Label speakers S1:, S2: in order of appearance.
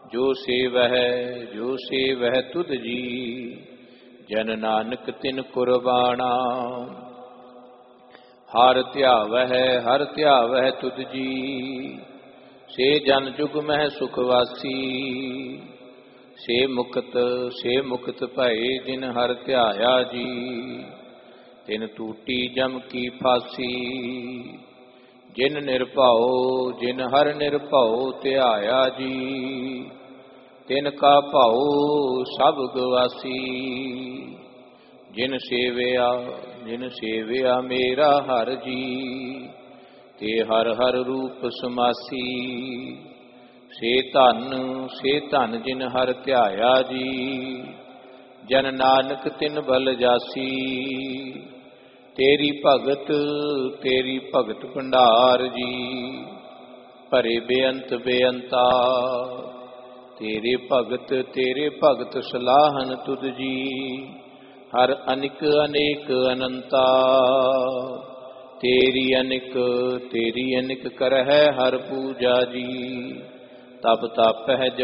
S1: ਜੋ ਸੇਵਹਿ ਤੁਧ ਜੀ, ਜਨ ਨਾਨਕ ਤਿਨ ਕੁਰਬਾਨਾ। ਹਰ ਧਿਆਵਹਿ ਤੁਧ ਜੀ, ਸੇ ਜਨ ਜੁਗ ਮਹਿ ਸੁਖ ਵਾਸੀ। ਸੇ ਮੁਕਤ ਭਏ ਜਿਨ ਹਰ ਧਿਆਇਆ ਜੀ, ਤਿਨ ਟੂਟੀ ਜਮ ਕੀ ਫਾਸੀ। ਜਿਨ ਹਰ ਨਿਰਭਉ ਧਿਆਇਆ ਜੀ, ਤਿਨ ਕਾ ਭਉ ਸਭ ਗਵਾਸੀ। ਜਿਨ ਸੇਵਿਆ ਮੇਰਾ ਹਰ ਜੀ, ਤੇ ਹਰ ਹਰ ਰੂਪ ਸਮਾਸੀ। ਸੇ ਧਨ ਜਿਨ ਹਰ ਧਿਆਇਆ ਜੀ, ਜਨ ਨਾਨਕ ਤਿਨ ਬਲ ਜਾਸੀ। ਤੇਰੀ ਭਗਤ ਭੰਡਾਰ ਜੀ, ਭਰੇ ਬੇਅੰਤਾ। ਤੇਰੇ ਭਗਤ ਸਲਾਹਨ ਤੁਧ ਜੀ, ਹਰ ਅਨਿਕ ਅਨੇਕ ਅਨੰਤਾ। ਤੇਰੀ ਅਨਿਕ ਕਰਹਿ ਹਰ ਪੂਜਾ ਜੀ, ਤਪ ਤਾਪਹਿ